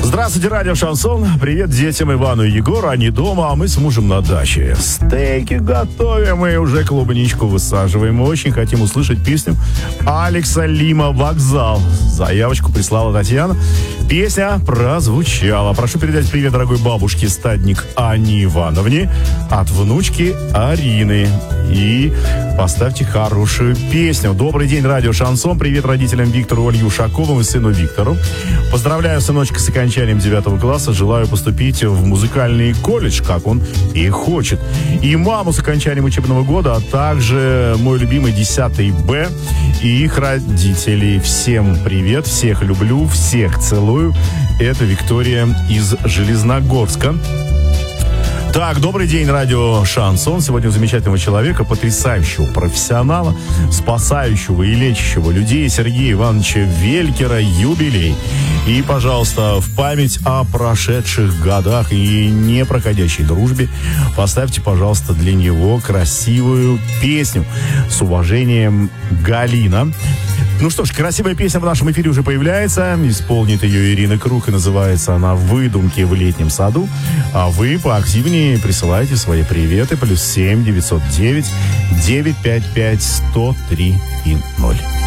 Здравствуйте, радио Шансон. Привет детям Ивану и Егору. Они дома, а мы с мужем на даче. Стейки готовим и уже клубничку высаживаем. Мы очень хотим услышать песню Алекса Лима «Вокзал». Заявочку прислала Татьяна. Песня прозвучала. Прошу передать привет дорогой бабушке Стадник Анне Ивановне от внучки Арины. И поставьте хорошую песню. Добрый день, радио Шансон. Привет родителям Виктору, Олью Ушаковым и сыну Виктору. Поздравляю сыночка с окончанием 9 класса. Желаю поступить в музыкальный колледж, как он и хочет. И маму с окончанием учебного года, а также мой любимый 10 Б и их родителей. Всем привет, всех люблю, всех целую. Это Виктория из Железногорска. Так, добрый день, радио Шансон. Сегодня у замечательного человека, потрясающего профессионала, спасающего и лечащего людей Сергея Ивановича Велькера юбилей. И, пожалуйста, в память о прошедших годах и непроходящей дружбе поставьте, пожалуйста, для него красивую песню. С уважением, Галина. Ну что ж, красивая песня в нашем эфире уже появляется. Исполнит ее Ирина Круг, и называется она «Выдумки в летнем саду». А вы поактивнее присылайте свои приветы. +7 909 955 103 и 0.